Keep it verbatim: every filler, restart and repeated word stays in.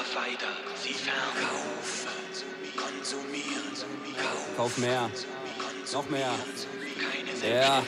weiter, sie verkaufen, konsumieren, Kauf mehr. Noch mehr. keine Ja.